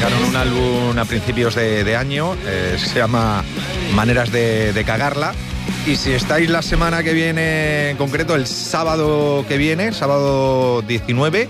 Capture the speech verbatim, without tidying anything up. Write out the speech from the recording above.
sacaron un álbum a principios de, de año, eh, se llama Maneras de, de cagarla. Y si estáis la semana que viene, en concreto el sábado que viene, sábado diecinueve,